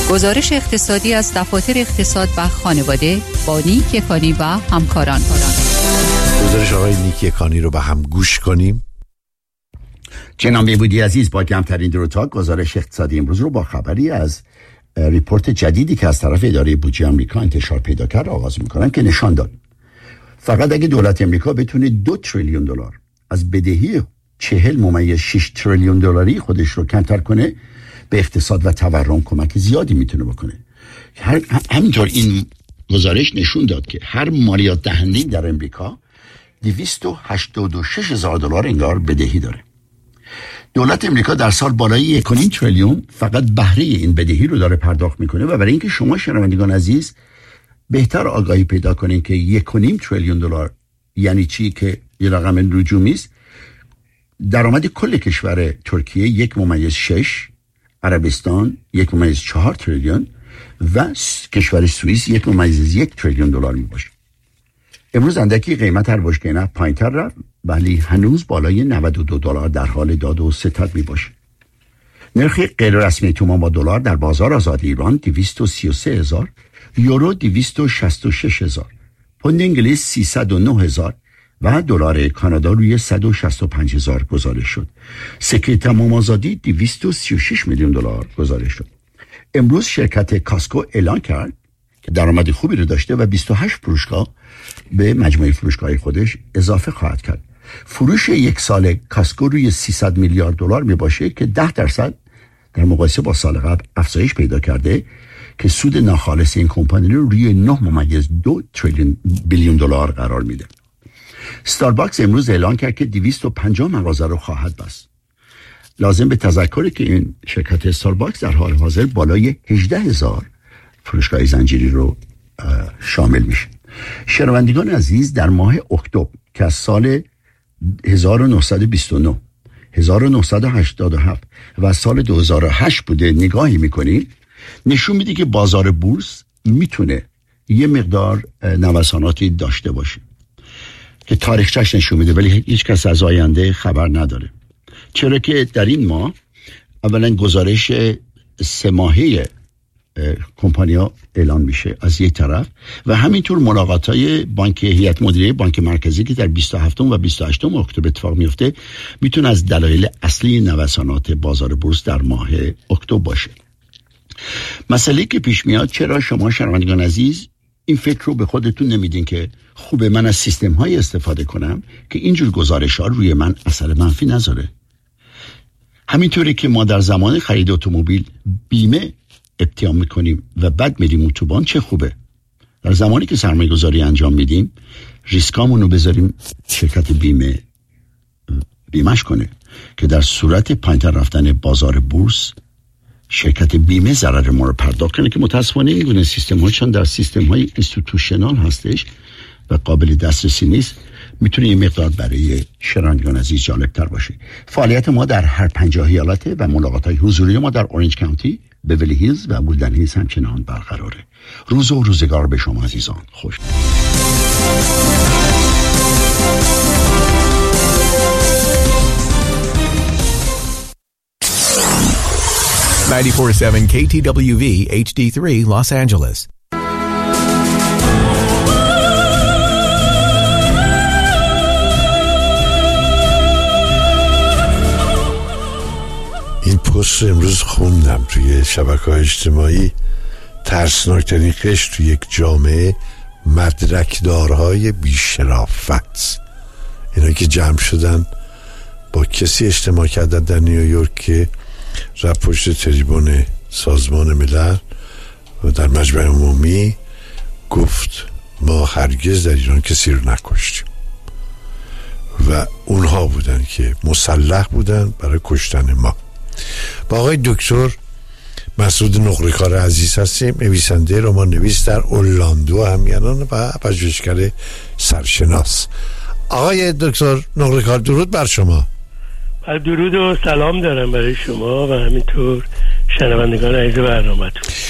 گزارش اقتصادی از دفاتر اقتصاد و خانواده با نیک یکانی و همکاران. گزارش آقای نیک یکانی رو با هم گوش کنیم. جناب بهبودی عزیز، با کمترین دروتا گزارش اقتصادی امروز رو با خبری از ریپورت جدیدی که از طرف اداره بودجه آمریکا انتشار پیدا کرد آغاز می‌کنم که نشان داد فقط اگه دولت آمریکا بتونه 2 تریلیون دلار از بدهی 40.6 تریلیون دلاری خودش رو کمتر کنه، به اقتصاد و تورم کمک زیادی میتونه بکنه. همینطور این گزارش نشون داد که هر مالیات دهنده در امریکا 286,000 دلار انگار بدهی داره. دولت امریکا در سال بالای 1.5 تریلیون فقط بهره این بدهی رو داره پرداخت میکنه و برای اینکه شما شنوندگان عزیز بهتر آگاهی پیدا کنین که 1.5 تریلیون دلار یعنی چی، که یه رقم رجومی است، درآمد کل کشور ترکیه 1.6، عربستان 1.4 تریلیون و کشور سوئیس 1.1 تریلیون دلار می باشه. امروز اندکی قیمت هر بشکه نفت پایین‌تر رفت ولی هنوز بالای 92 دلار در حال داد و ستد می باشه. نرخ غیر رسمی تومان با دلار در بازار آزاد ایران 233,000، یورو 266,000، پوند انگلیس 309,000 و دلار کانادا روی 165,000 گزارش شد. سکه تمام آزادی 236 میلیون دلار گزارش شد. امروز شرکت کاسکو اعلان کرد که درآمد خوبی رو داشته و 28 فروشگاه به مجموعه فروشگاه خودش اضافه خواهد کرد. فروش یک سال کاسکو روی 300 میلیارد دلار می باشه که 10% در مقایسه با سال قبل افزایش پیدا کرده که سود ناخالص این کمپانی رو روی 9.2 تریلیون بیلیون دلار قرار میده. ستارباکس امروز اعلان کرد که 250 مغازه رو خواهد بست. لازم به تذکره که این شرکت استارباکس در حال حاضر بالای 18,000 فروشگاه زنجیری رو شامل میشه. شنوندگان عزیز، در ماه اکتبر که از سال 1929 1987 و سال 2008 بوده نگاهی میکنیم، نشون میده که بازار بورس میتونه یه مقدار نوساناتی داشته باشه که تاریخچه‌اش نشون میده، ولی هیچ کس از آینده خبر نداره. چرا که در این ماه اولا گزارش 3 ماهه کمپانی‌ها اعلان میشه از یک طرف و همینطور ملاقات‌های بانک هیئت مدیره بانک مرکزی که در 27 و 28 اکتبر اتفاق میفته میتونه از دلایل اصلی نوسانات بازار بورس در ماه اکتبر باشه. مسئله که پیش میاد، چرا شما شنوندگان عزیز این فکر رو به خودتون نمیدین که خوبه من از سیستم های استفاده کنم که اینجور گزارش ها روی من اثر منفی نذاره؟ همینطوری که ما در زمان خرید اتومبیل بیمه ابتیا میکنیم و بعد میریم اتوبان، چه خوبه در زمانی که سرمایه گذاری انجام میدیم ریسکامون رو بذاریم شرکت بیمش کنه که در صورت پایین‌تر رفتن بازار بورس شرکت بیمه ضرر ما رو پرداخت کنه، که متاسفانه این گونه سیستم ها چون در سیستم های اینستیتوشنال هستش و قابل دسترسی نیست، میتونه یه مقدار برای شنوندگان عزیز جالب تر باشه. فعالیت ما در هر 50 ایالته و ملاقات های حضوری ما در اورنج کانتی، بیولی هیلز و وودن هیلز همچنان برقراره. روز و روزگار به شما عزیزان خوش. 94.7 KTWV HD3 Los Angeles. این پست امروز خوندم توی شبکه‌های اجتماعی. ترسناکترین قشر توی یک جامعه مدرکدارهای بی‌شرافت، اینا که جمع شدن با کسی اجتماع کردن در نیویورک که رفت پشت تریبون سازمان ملل و در مجمع عمومی گفت ما هرگز در ایران کسی رو نکشتیم و اونها بودن که مسلح بودن برای کشتن ما. با آقای دکتر مسعود نقره‌کار عزیز هستیم، نویسنده رمان نویس در اورلاندو همیهنان و پژوهشگر سرشناس. آقای دکتر نقره‌کار درود بر شما. درود و سلام دارم برای شما و همینطور شنوندگان عزیز برنامه‌تون.